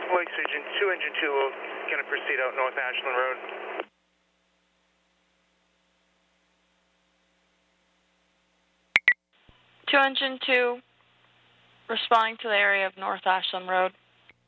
Lakes Region 2, Engine 2 will going to proceed out North Ashland Road. Engine 2, responding to the area of North Ashland Road.